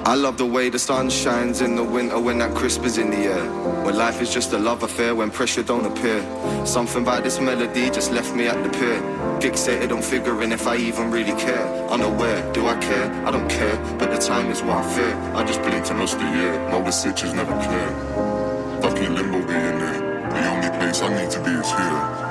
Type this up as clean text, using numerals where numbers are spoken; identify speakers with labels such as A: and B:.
A: I love the way the sun shines in the winter when that crisp is in the air. When life is just a love affair, when pressure don't appear. Something about this melody just left me at the pier. Fixated on figuring if I even really care. Unaware, do I care? I don't care, but the time is what I fear. I just blinked and lost a year, no the situation's never clear. Fucking limbo being there, the only place I need to be is here.